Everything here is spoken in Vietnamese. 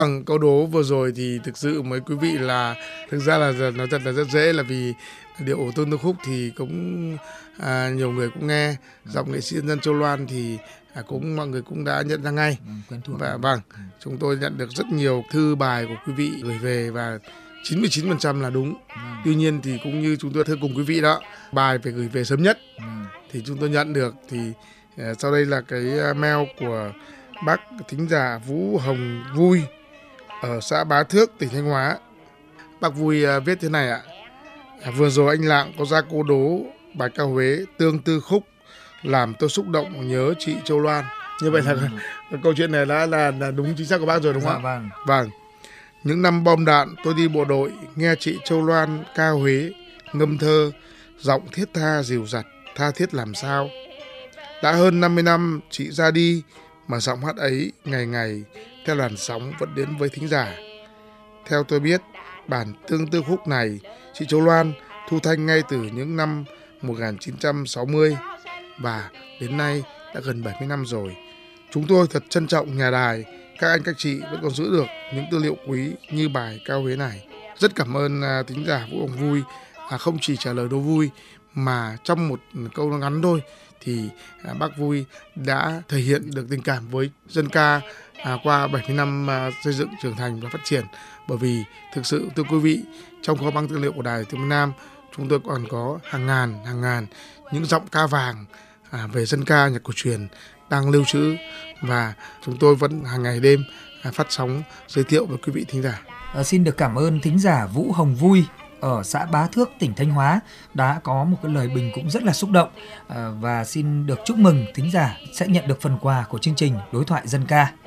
Bằng câu đố vừa rồi thì thực sự mấy quý vị là thực ra là nói thật là rất dễ, là vì điệu Tương Tư Khúc thì cũng nhiều người cũng nghe, giọng nghệ sĩ nhân dân Châu Loan thì cũng mọi người cũng đã nhận ra ngay. Quen thuộc. Và vâng, chúng tôi nhận được rất nhiều thư bài của quý vị gửi về và 99% là đúng. Tuy nhiên thì cũng như chúng tôi thưa cùng quý vị đó, bài phải gửi về sớm nhất thì chúng tôi nhận được. Thì sau đây là cái mail của bác thính giả Vũ Hồng Vui ở xã Bá Thước, tỉnh Thanh Hóa. Bác Vui viết thế này ạ. Vừa rồi anh Lạng có ra câu đố bài ca Huế Tương Tư Khúc làm tôi xúc động nhớ chị Châu Loan. Như vậy là câu chuyện này là đúng chính xác của bác rồi đúng không ạ? Vâng. Những năm bom đạn tôi đi bộ đội, nghe chị Châu Loan ca Huế, ngâm thơ, giọng thiết tha dịu dặt, tha thiết làm sao. Đã hơn 50 năm chị ra đi, mà giọng hát ấy ngày ngày theo làn sóng vẫn đến với thính giả. Theo tôi biết, bản Tương Tư Khúc này, chị Châu Loan thu thanh ngay từ những năm 1960 và đến nay đã gần 70 năm rồi. Chúng tôi thật trân trọng nhà đài, các anh các chị vẫn còn giữ được những tư liệu quý như bài ca Huế này. Rất cảm ơn thính giả Vũ Hồng Vui, không chỉ trả lời đố vui mà trong một câu ngắn thôi thì bác Vui đã thể hiện được tình cảm với dân ca qua 70 năm xây dựng, trưởng thành và phát triển. Bởi vì thực sự thưa quý vị, trong kho báng tư liệu của Đài Tiếng Việt Nam, chúng tôi còn có hàng ngàn những giọng ca vàng về dân ca nhạc cổ truyền đang lưu trữ, và chúng tôi vẫn hàng ngày đêm phát sóng giới thiệu với quý vị thính giả. Xin được cảm ơn thính giả Vũ Hồng Vui ở xã Bá Thước, tỉnh Thanh Hóa đã có một cái lời bình cũng rất là xúc động, và xin được chúc mừng thính giả sẽ nhận được phần quà của chương trình Đối thoại dân ca.